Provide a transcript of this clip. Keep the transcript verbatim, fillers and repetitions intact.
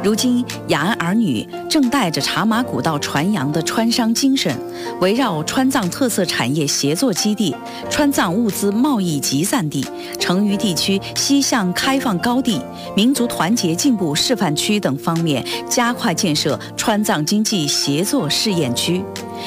如今，雅安儿女正带着茶马古道传扬的川商精神，围绕川藏特色产业协作基地、川藏物资贸易集散地、成渝地区西向开放高地、民族团结进步示范区等方面，加快建设川藏经济协作试验区。